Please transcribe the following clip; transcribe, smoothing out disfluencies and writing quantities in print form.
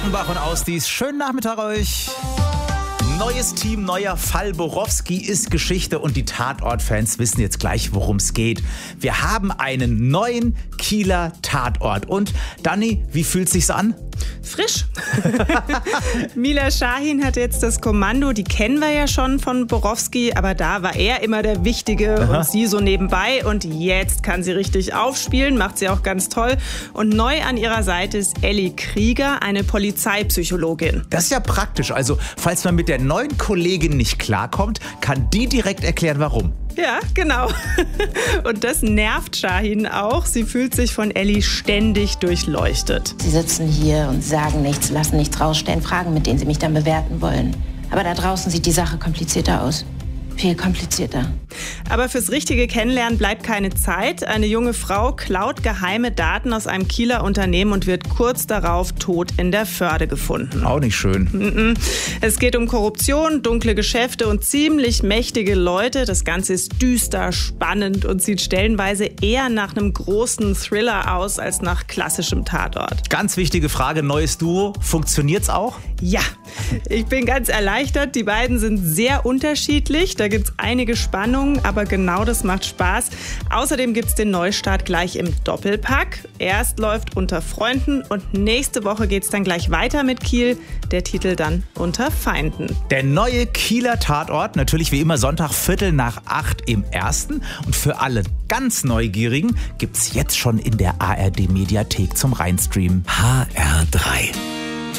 Bach und Ausdies, schönen Nachmittag euch. Neues Team, neuer Fall. Borowski ist Geschichte und die Tatort-Fans wissen jetzt gleich, worum es geht. Wir haben einen neuen Kieler Tatort. Und Dani, wie fühlt sich's an? Frisch. Mila Shahin hat jetzt das Kommando, die kennen wir ja schon von Borowski, aber da war er immer der Wichtige und sie so nebenbei. Und jetzt kann sie richtig aufspielen, macht sie auch ganz toll. Und neu an ihrer Seite ist Elli Krieger, eine Polizeipsychologin. Das ist ja praktisch. Also, falls man mit der neuen Kollegin nicht klarkommt, kann die direkt erklären, warum. Ja, genau. Und das nervt Shahin auch. Sie fühlt sich von Elli ständig durchleuchtet. Sie sitzen hier und sagen nichts, lassen nichts rausstellen, Fragen, mit denen sie mich dann bewerten wollen. Aber da draußen sieht die Sache komplizierter aus. Viel komplizierter. Aber fürs richtige Kennenlernen bleibt keine Zeit. Eine junge Frau klaut geheime Daten aus einem Kieler Unternehmen und wird kurz darauf tot in der Förde gefunden. Auch nicht schön. Es geht um Korruption, dunkle Geschäfte und ziemlich mächtige Leute. Das Ganze ist düster, spannend und sieht stellenweise eher nach einem großen Thriller aus als nach klassischem Tatort. Ganz wichtige Frage, neues Duo. Funktioniert's auch? Ja, ich bin ganz erleichtert. Die beiden sind sehr unterschiedlich. Da gibt's einige Spannungen, aber genau das macht Spaß. Außerdem gibt's den Neustart gleich im Doppelpack. Erst läuft Unter Freunden und nächste Woche geht's dann gleich weiter mit Kiel. Der Titel dann Unter Feinden. Der neue Kieler Tatort, natürlich wie immer Sonntag 7:45 im Ersten. Und für alle ganz Neugierigen gibt's jetzt schon in der ARD-Mediathek zum Reinstreamen. HR3.